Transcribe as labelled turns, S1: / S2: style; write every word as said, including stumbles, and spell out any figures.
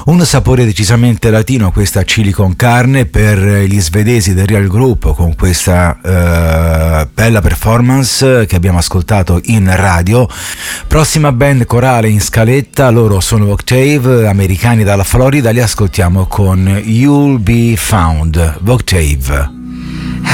S1: Un sapore decisamente latino questa chili con carne per gli svedesi del Real Group, con questa uh, bella performance che abbiamo ascoltato in radio. Prossima band corale in scaletta, loro sono Octave, americani dalla Florida, li ascoltiamo con You'll Be Found. Octave.